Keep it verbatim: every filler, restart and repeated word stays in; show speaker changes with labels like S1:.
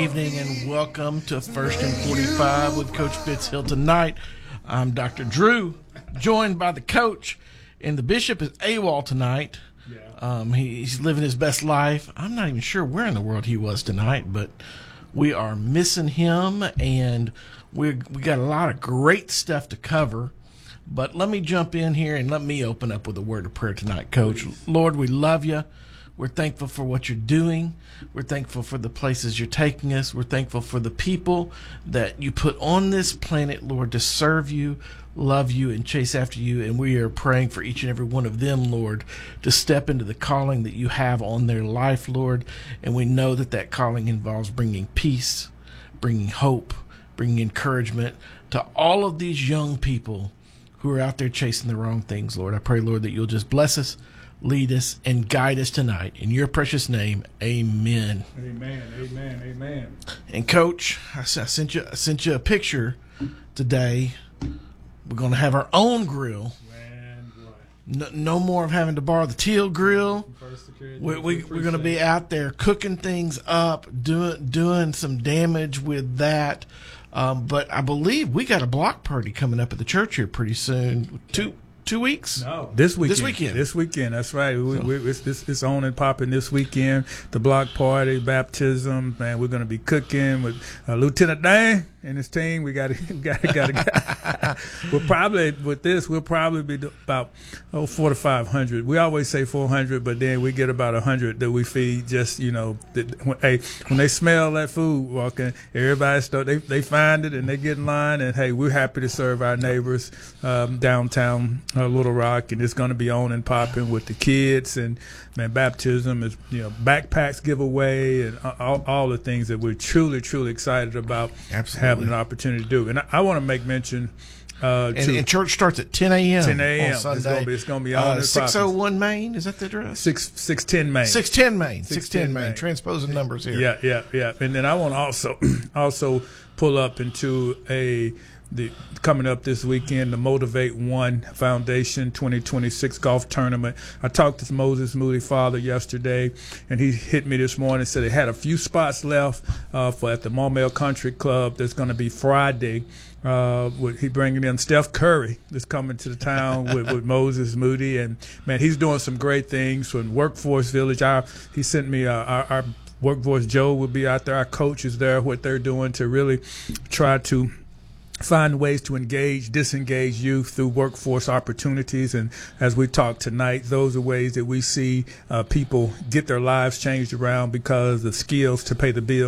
S1: evening and welcome to First and forty-five with Coach Fitzhill tonight. I'm Doctor Drew, joined by the coach, and the bishop is AWOL tonight.
S2: Yeah.
S1: Um, he, he's living his best life. I'm not even sure where in the world he was tonight, but we are missing him, and we we got a lot of great stuff to cover. But let me jump in here and let me open up with a word of prayer tonight, Coach. Lord, we love you. We're thankful for what you're doing. We're thankful for the places you're taking us. We're thankful for the people that you put on this planet, Lord, to serve you, love you, and chase after you. And we are praying for each and every one of them, Lord, to step into the calling that you have on their life, Lord. And we know that that calling involves bringing peace, bringing hope, bringing encouragement to all of these young people who are out there chasing the wrong things, Lord. I pray, Lord, that you'll just bless us, lead us, and guide us tonight. In your precious name, amen.
S2: Amen, amen, amen.
S1: And Coach, I s- I sent you I sent you a picture today. We're going to have our own grill.
S2: Man, what?
S1: No, no more of having to borrow the Teal grill.
S2: First security,
S1: We, we, we're going to be out there cooking things up, doing doing some damage with that. Um, but I believe we got a block party coming up at the church here pretty soon. Two two weeks?
S2: No, this weekend.
S1: This weekend.
S2: This weekend. That's right. We,
S1: So-
S2: we, it's, it's, it's on and popping this weekend. The block party, baptism. Man, we're going to be cooking with uh, Lieutenant Dan and his team. We got to, got to, got to. We'll probably with this. We'll probably be about oh four to five hundred. We always say four hundred, but then we get about a hundred that we feed. Just you know, that, when, hey, when they smell that food walking, everybody start they they find it and they get in line. And hey, we're happy to serve our neighbors um, downtown uh, Little Rock, and it's going to be on and popping with the kids. And man, baptism is you know backpacks giveaway and all, all the things that we're truly truly excited about.
S1: Absolutely.
S2: Having an opportunity to do. And I, I want to make mention uh,
S1: And,
S2: to
S1: and church starts at ten a.m.
S2: ten a.m.
S1: on
S2: It's
S1: Sunday.
S2: gonna be- it's gonna be on
S1: uh,
S2: and
S1: six oh one Main. Is that the address?
S2: six six ten Main.
S1: six ten Main. six ten
S2: six ten
S1: Main.
S2: Main.
S1: Transposing numbers here.
S2: Yeah, yeah, yeah. And then I want to also also pull up into a the coming up this weekend, the Motivate One Foundation twenty twenty-six golf tournament. I talked to Moses Moody Father yesterday, and he hit me this morning and said they had a few spots left uh, for at the Maumelle Country Club. That's going to be Friday. Uh, with, he bringing in Steph Curry that's coming to the town with, with Moses Moody, and man, he's doing some great things from Workforce Village. Our, he sent me uh, our, our Workforce Joe will be out there. Our coach is there. What they're doing to really try to find ways to engage, disengage youth through workforce opportunities. And as we talk tonight, those are ways that we see uh, people get their lives changed around because of skills to pay the bills.